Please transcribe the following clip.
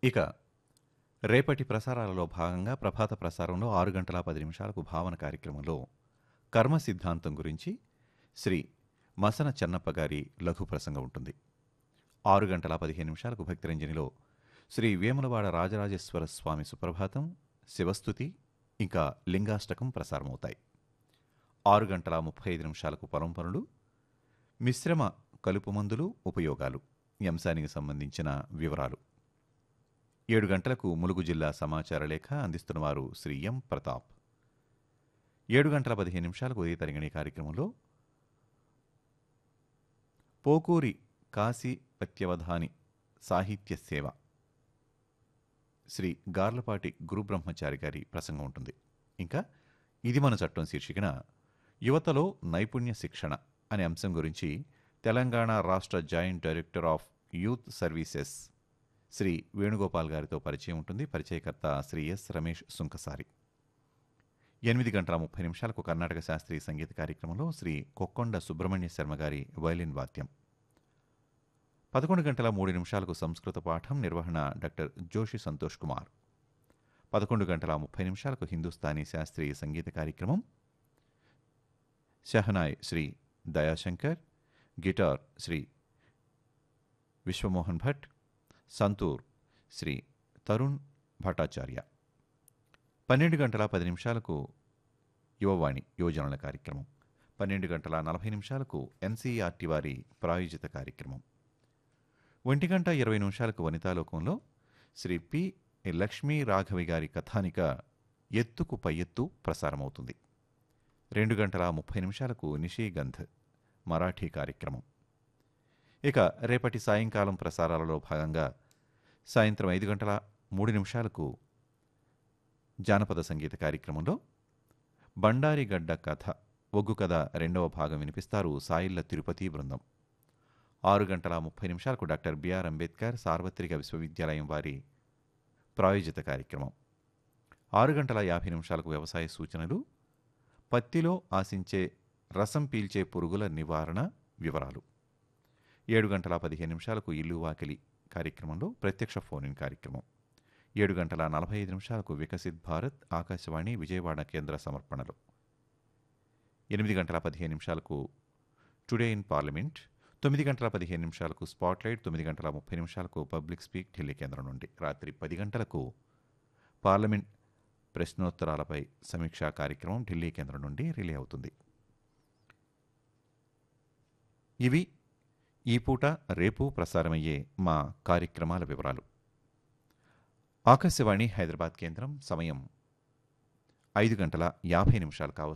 ఇక రేపటి ప్రసారాలలో భాగంగా ప్రభాత ప్రసారంలో 6 గంటల 10 నిమిషాలకు భావన కార్యక్రమంలో కర్మ సిద్ధాంతం గురించి శ్రీ మసన చెన్నప్ప గారి లఘు ప్రసంగం ఉంటుంది. 6 గంటల 15 నిమిషాలకు భక్తిరంజనిలో శ్రీ వేములవాడ రాజరాజేశ్వర స్వామి సుప్రభాతం, శివస్తుతి ఇంకా లింగాష్టకం ప్రసారమవుతాయి. 6 గంటల 35 నిమిషాలకు పొలం పనులు, మిశ్రమ కలుపు మందులు ఉపయోగాలు ఈ అంశానికి సంబంధించిన వివరాలు. 7 గంటలకు ములుగు జిల్లా సమాచార లేఖ అందిస్తున్నవారు శ్రీ ఎం ప్రతాప్. 7 గంటల 15 నిమిషాలకు ఉదయ తరంగిణి కార్యక్రమంలో పోకూరి కాశీ పత్యవధాని సాహిత్య సేవ శ్రీ గార్లపాటి గురుబ్రహ్మచారి గారి ప్రసంగం ఉంటుంది. ఇంకా ఇది మన చట్టం శీర్షికన యువతలో నైపుణ్య శిక్షణ అనే అంశం గురించి తెలంగాణ రాష్ట్ర joint director of youth services Shri Venugopal గారితో పరిచయం ఉంటుంది. పరిచయకర్త శ్రీ ఎస్ రమేష్ సుంకసారి. 8 గంటల 30 నిమిషాలకు కర్ణాటక శాస్త్రీయ సంగీత కార్యక్రమంలో శ్రీ కొక్కొండ సుబ్రహ్మణ్య శర్మ గారి వయలిన్ వాద్యం. 11 గంటల 3 నిమిషాలకు సంస్కృత పాఠం, నిర్వహణ డాక్టర్ జోషి సంతోష్ కుమార్. 11 గంటల 30 నిమిషాలకు హిందుస్థానీ శాస్త్రీయ సంగీత కార్యక్రమం. షహనాయ్ శ్రీ దయాశంకర్, గిటార్ శ్రీ విశ్వమోహన్ భట్, సంతూర్ శ్రీ తరుణ్ భట్టాచార్య. 12 గంటల 10 నిమిషాలకు యువవాణి యువజనుల కార్యక్రమం. 12 గంటల 40 నిమిషాలకు ఎన్సీఆర్టీ వారి ప్రాయోజిత కార్యక్రమం. 1 గంట 20 నిమిషాలకు వనితాలోకంలో శ్రీ పి లక్ష్మీ రాఘవి గారి కథానిక ఎత్తుకు పై ఎత్తు ప్రసారమవుతుంది. 2 గంటల 30 నిమిషాలకు నిషీగంధ్ మరాఠీ కార్యక్రమం. ఇక రేపటి సాయంకాలం ప్రసారాలలో భాగంగా సాయంత్రం 5 గంటల 3 నిమిషాలకు జానపద సంగీత కార్యక్రమంలో బండారిగడ్డ కథ ఒగ్గు కథ 2వ భాగం వినిపిస్తారు సాయిళ్ల తిరుపతి బృందం. 6 గంటల 30 నిమిషాలకు డాక్టర్ బిఆర్ అంబేద్కర్ సార్వత్రిక విశ్వవిద్యాలయం వారి ప్రాయోజిత కార్యక్రమం. 6 గంటల 50 నిమిషాలకు వ్యవసాయ సూచనలు, పత్తిలో ఆశించే రసం పీల్చే పురుగుల నివారణ వివరాలు. 7 గంటల 15 నిమిషాలకు ఇల్లు వాకిలి కార్యక్రమంలో ప్రత్యక్ష ఫోన్ ఇన్ కార్యక్రమం. 7 గంటల 45 నిమిషాలకు వికసిత్ భారత్ ఆకాశవాణి విజయవాడ కేంద్ర సమర్పణలు. 8 గంటల 15 నిమిషాలకు టుడే ఇన్ పార్లమెంట్. 9 గంటల 15 నిమిషాలకు స్పాట్లైట్. 9 గంటల 30 నిమిషాలకు పబ్లిక్ స్పీక్ ఢిల్లీ కేంద్రం నుండి. రాత్రి 10 గంటలకు పార్లమెంట్ ప్రశ్నోత్తరాలపై సమీక్షా కార్యక్రమం ఢిల్లీ కేంద్రం నుండి రిలే అవుతుంది. ఇవి ఈ పూట రేపు ప్రసారమయ్యే మా కార్యక్రమాల వివరాలు. ఆకాశవాణి హైదరాబాద్ కేంద్రం సమయం 5 గంటల 50 నిమిషాలు కావస్తుంది.